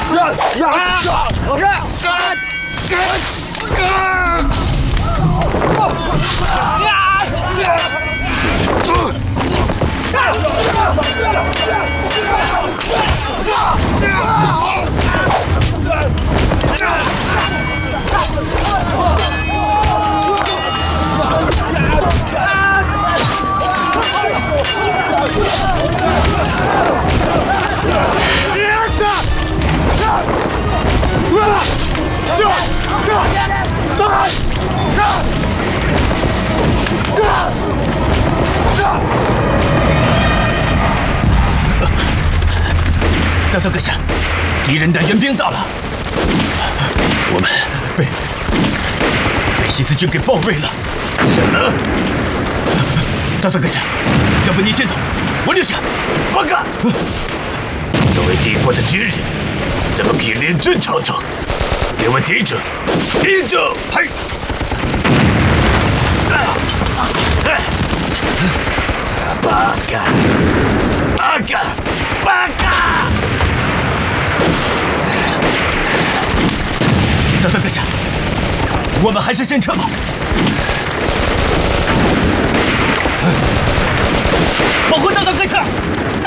老师， 大佐阁下，敌人的援兵到了，我们被西子军给包围了。什么？大佐阁下，要不你先走，我留下。报告。作为帝国的军人，怎么可以连阵操作？给我顶住！顶住！嘿！八嘎！大佐阁下，我们还是先撤吧。保护大佐阁下！